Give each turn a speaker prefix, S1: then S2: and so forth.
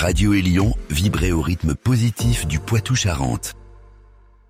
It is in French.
S1: Radio Élion, vibrez au rythme positif du Poitou-Charentes.